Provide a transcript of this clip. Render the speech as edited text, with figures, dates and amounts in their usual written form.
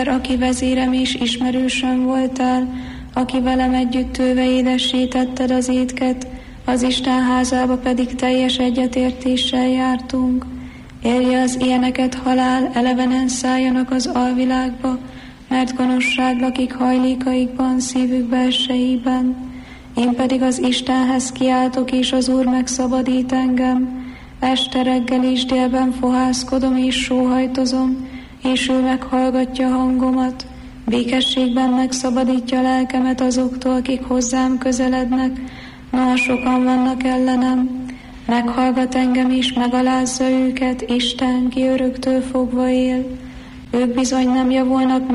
ember, aki vezérem és ismerősöm voltál, aki velem együtt tőve édesítetted az étket, az Isten házába pedig teljes egyetértéssel jártunk. Érje az ilyeneket halál, elevenen szálljanak az alvilágba, mert gonoszság lakik hajlékaikban, szívük belsejében. Én pedig az Istenhez kiáltok, és az Úr megszabadít engem. Este, reggel és délben fohászkodom és sóhajtozom, és ő meghallgatja hangomat. Békességben megszabadítja lelkemet azoktól, akik hozzám közelednek. Na, sokan vannak ellenem. Meghallgat engem és megalázza őket, Isten, ki öröktől fogva él. Ők bizony nem javulnak